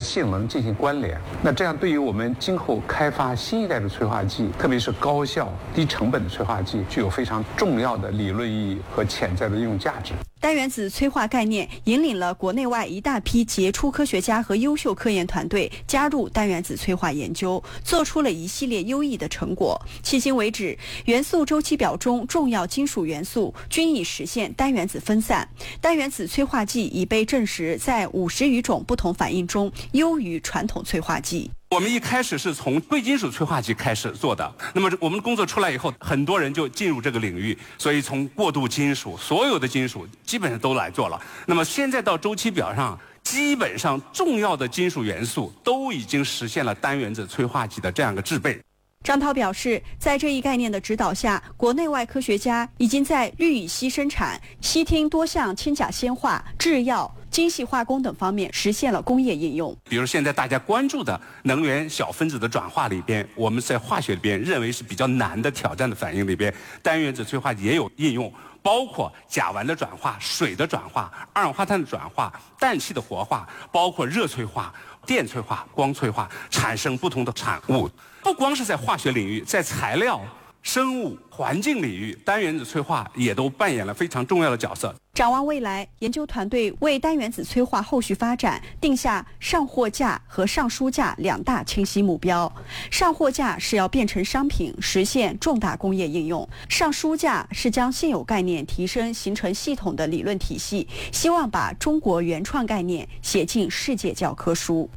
性能进行关联。那这样对于我们今后开发新一代的催化剂，特别是高效、低成本的催化剂，具有非常重要的理论意义和潜在的应用价值。 单原子催化概念引领了国内外一大批杰出科学家和优秀科研团队加入单原子催化研究，做出了一系列优异的成果。迄今为止，元素周期表中重要金属元素均已实现单原子分散。单原子催化剂已被证实在50余种不同反应中优于传统催化剂。 我们一开始是从贵金属催化剂开始做的，那么我们工作出来以后，很多人就进入这个领域，所以从过渡金属，所有的金属基本上都来做了。那么现在到周期表上，基本上重要的金属元素都已经实现了单原子催化剂的这样一个制备。 张涛表示，在这一概念的指导下，国内外科学家已经在氯乙烯生产、烯烃多项氢钾酰化、制药、精细化工等方面实现了工业应用。 比如现在大家关注的能源小分子的转化里边，我们在化学里边认为是比较难的挑战的反应里边，单原子催化剂也有应用，包括甲烷的转化、水的转化、二氧化碳的转化、氮气的活化，包括热催化、电催化、光催化，产生不同的产物。不光是在化学领域，在材料、生物、环境领域，单原子催化也都扮演了非常重要的角色。 展望未来，研究团队为单原子催化后续发展定下上货架和上书架两大清晰目标。上货架是要变成商品，实现重大工业应用；上书架是将现有概念提升，形成系统的理论体系，希望把中国原创概念写进世界教科书。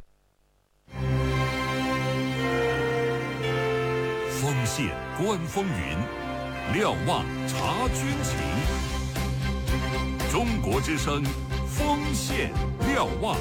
锋线观风云，瞭望察军情。中国之声，锋线瞭望。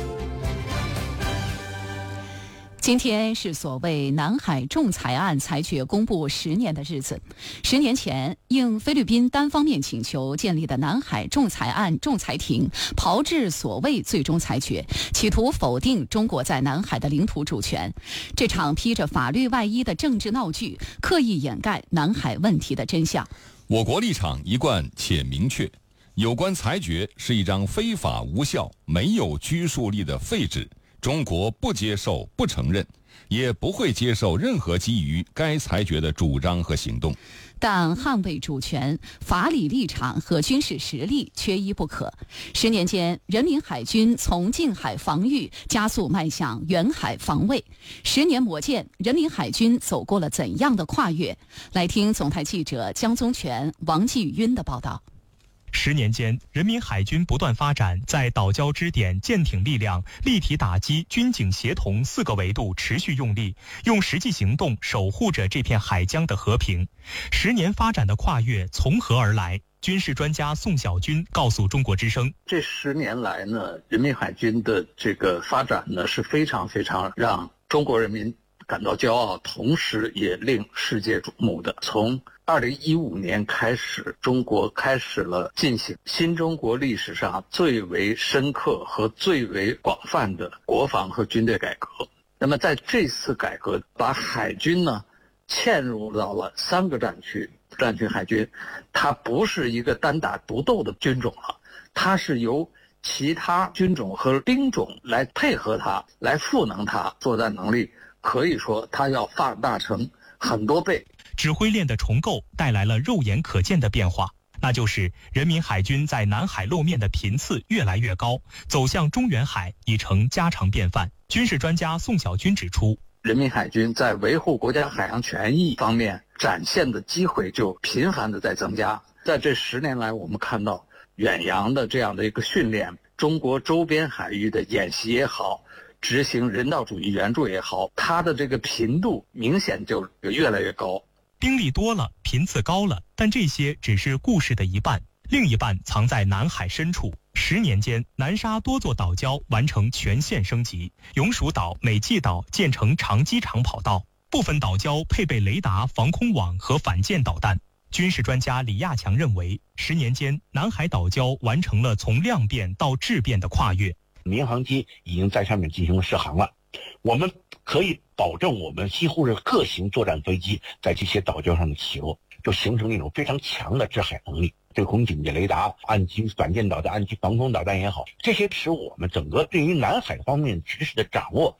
今天是所谓南海仲裁案裁决公布10年的日子。10年前，应菲律宾单方面请求建立的南海仲裁案仲裁庭炮制所谓最终裁决，企图否定中国在南海的领土主权。这场披着法律外衣的政治闹剧，刻意掩盖南海问题的真相。 我国立场一贯且明确，有关裁决是一张非法无效、没有拘束力的废纸。中国不接受、不承认，也不会接受任何基于该裁决的主张和行动。 但捍卫主权、法理立场和军事实力缺一不可。10年间，人民海军从近海防御加速迈向远海防卫。10年磨剑，人民海军走过了怎样的跨越？来听总台记者江宗全、王继晕的报道。 10年间，人民海军不断发展，在岛礁支点、舰艇力量、立体打击、军警协同4个维度持续用力，用实际行动守护着这片海疆的和平。10年发展的跨越从何而来？军事专家宋晓军告诉中国之声， 这10年来呢，人民海军的这个发展呢是非常非常让中国人民感到骄傲，同时也令世界瞩目的。从2015年开始，中国开始了进行新中国历史上最为深刻和最为广泛的国防和军队改革。那么在这次改革，把海军呢嵌入到了3个战区。战区海军它不是一个单打独斗的军种了，它是由其他军种和兵种来配合它，来赋能它，作战能力可以说它要放大成很多倍。 指挥链的重构带来了肉眼可见的变化，那就是人民海军在南海露面的频次越来越高，走向中远海已成家常便饭。军事专家宋晓军指出， 人民海军在维护国家海洋权益方面展现的机会就频繁的在增加。在这10年来，我们看到远洋的这样的一个训练，中国周边海域的演习也好，执行人道主义援助也好，它的这个频度明显就越来越高。 兵力多了，频次高了，但这些只是故事的一半，另一半藏在南海深处。10年间，南沙多座岛礁完成全线升级，永暑岛、美济岛建成长机场跑道，部分岛礁配备雷达、防空网和反舰导弹。军事专家李亚强认为，10年间，南海岛礁完成了从量变到质变的跨越。 民航机已经在上面进行了试航了，我们可以保证我们几乎是各型作战飞机在这些岛礁上的起落，就形成一种非常强的制海能力。对空警戒雷达、岸基反舰导弹、岸基防空导弹也好，这些使我们整个对于南海方面知识的掌握